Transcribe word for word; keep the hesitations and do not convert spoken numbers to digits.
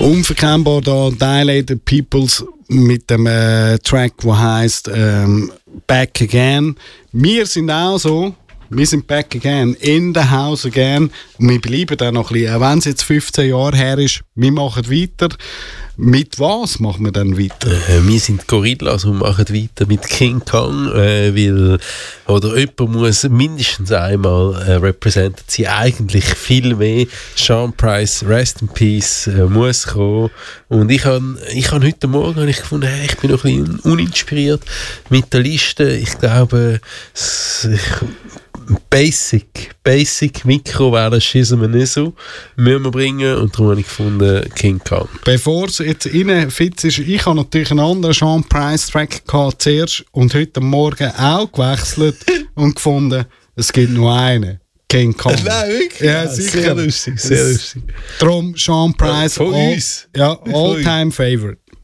unverkennbar da Dilated Peoples mit dem äh, Track, der heisst ähm, Back Again. Wir sind auch so, wir sind back again, in the house again. Und wir bleiben da noch ein bisschen, auch wenn es jetzt fünfzehn Jahre her ist, wir machen weiter. Mit was machen wir dann weiter? Äh, wir sind Gorillas und machen weiter mit King Kong, äh, weil oder jemand muss mindestens einmal äh, representen sie eigentlich viel mehr. Sean Price, Rest in Peace, äh, muss kommen. Und ich habe ich hab heute Morgen hab ich gefunden, hey, ich bin noch ein bisschen uninspiriert mit der Liste. Ich glaube, es, ich, Basic, Basic Mikro wäre das schießen wir nicht so, müssen wir bringen, und darum habe ich gefunden King Kong. Bevor es jetzt rein fit ist, ich habe natürlich einen anderen Sean Price Track gehabt zuerst und heute Morgen auch gewechselt und gefunden, es gibt nur einen. King Kong. Nein, wirklich? Ja, ja, sicher. Sehr lustig, sehr lustig. Darum Sean Price. Von all, uns. Ja, Von all-time favorite.